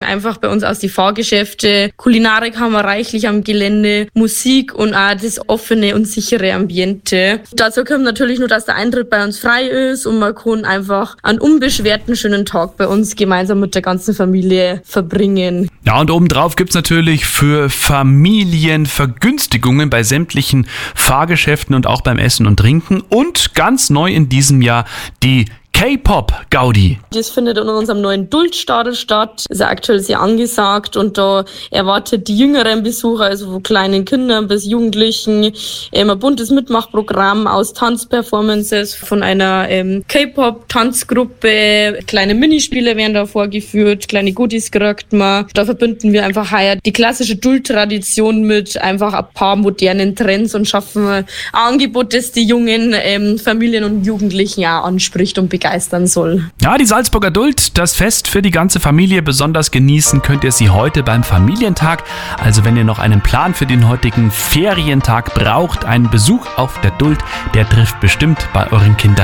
einfach bei uns aus die Fahrgeschäfte. Kulinarik haben wir reichlich am Gelände, Musik und auch das offene und sichere Ambiente. Dazu kommt natürlich nur, dass der Eintritt bei uns frei ist und man kann einfach einen unbeschwerten schönen Tag bei uns gemeinsam mit der ganzen Familie verbringen. Ja, und obendrauf gibt's natürlich für Familien Vergünstigungen bei sämtlichen Fahrgeschäften und auch beim Essen und Trinken. Und ganz neu in diesem Jahr die K-Pop-Gaudi. Das findet in unserem neuen Duldstadel statt. Ist ja aktuell sehr angesagt und da erwartet die jüngeren Besucher, also von kleinen Kindern bis Jugendlichen, ein buntes Mitmachprogramm aus Tanzperformances von einer K-Pop-Tanzgruppe. Kleine Minispiele werden da vorgeführt, kleine Goodies kriegt man. Da verbinden wir einfach heuer die klassische Duld-Tradition mit einfach ein paar modernen Trends und schaffen ein Angebot, das die jungen Familien und Jugendlichen auch anspricht und begeistern soll. Ja, die Salzburger Duld, das Fest für die ganze Familie. Besonders genießen könnt ihr sie heute beim Familientag. Also wenn ihr noch einen Plan für den heutigen Ferientag braucht, einen Besuch auf der Duld, der trifft bestimmt bei euren Kindern